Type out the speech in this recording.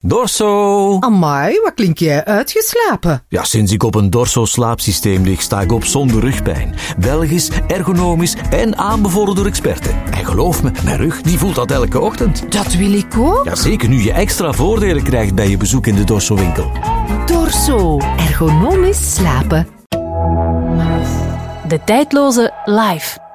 Dorso! Amai, wat klink jij uitgeslapen? Ja, sinds ik op een Dorso-slaapsysteem lig, sta ik op zonder rugpijn. Belgisch, ergonomisch en aanbevolen door experten. En geloof me, mijn rug die voelt dat elke ochtend. Dat wil ik ook. Ja, zeker nu je extra voordelen krijgt bij je bezoek in de Dorso-winkel. Dorso. Ergonomisch slapen. De tijdloze live.